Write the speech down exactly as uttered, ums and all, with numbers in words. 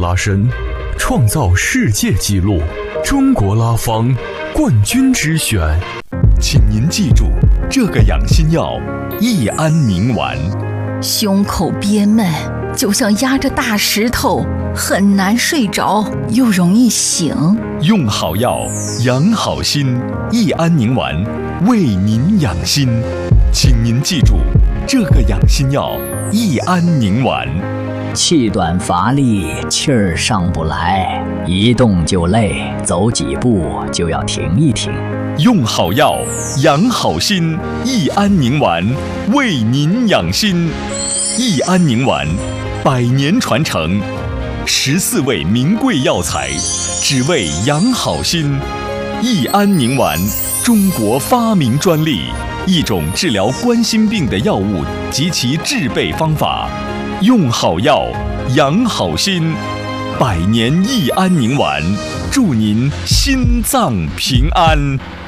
拉伸，创造世界纪录，中国拉芳冠军之选。请您记住这个养心药益安宁丸。 胸口憋闷，就像压着大石头，很难睡着，又容易醒。 用好药，养好心，益安宁丸为您养心。请您记住这个养心药益安宁丸。 气短乏力，气儿上不来，一动就累，走几步就要停一停。 用好药，养好心，益安宁丸为您养心。益安宁丸，百年传承，十四味名贵药材，只为养好心。益安宁丸，中国发明专利，一种治疗冠心病的药物及其制备方法。用好药，养好心，百年益安宁丸，祝您心脏平安。